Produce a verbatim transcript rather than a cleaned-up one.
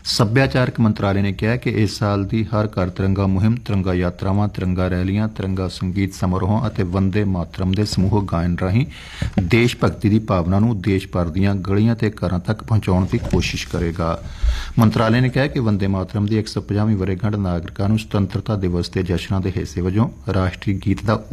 ਸੱਭਿਆਚਾਰਕ ਮੰਤਰਾਲੇ ਨੇ ਕਿਹਾ ਕਿ ਇਸ ਸਾਲ ਦੀ ਹਰ ਘਰ ਤਿਰੰਗਾ ਮੁਹਿੰਮ, ਤਿਰੰਗਾ ਯਾਤਰਾਵਾਂ, ਤਿਰੰਗਾ ਰੈਲੀਆਂ, ਤਿਰੰਗਾ ਸੰਗੀਤ ਸਮਾਰੋਹਾਂ ਅਤੇ ਵੰਦੇ ਮਾਤਰਮ ਦੇ ਸਮੂਹਕ ਗਾਇਨ ਰਾਹੀਂ ਦੇਸ਼ ਭਗਤੀ ਦੀ ਭਾਵਨਾ ਨੂੰ ਦੇਸ਼ ਭਰ ਦੀਆਂ ਗਲੀਆਂ ਤੇ ਘਰਾਂ ਤੱਕ ਪਹੁੰਚਾਉਣ ਦੀ ਕੋਸ਼ਿਸ਼ ਕਰੇਗਾ। ਮੰਤਰਾਲੇ ਨੇ ਕਿਹਾ ਕਿ ਵੰਦੇ ਮਾਤਰਮ ਦੀ ਇੱਕ ਸੌ ਪੰਜਾਹਵੀਂ ਵਰ੍ਹੇਗੰਢ ਨਾਗਰਿਕਾਂ ਨੂੰ ਸੁਤੰਤਰਤਾ ਦਿਵਸ ਦੇ ਜਸ਼ਨਾਂ ਦੇ ਹਿੱਸੇ ਵਜੋਂ ਰਾਸ਼ਟਰੀ ਗੀਤ ਦਾ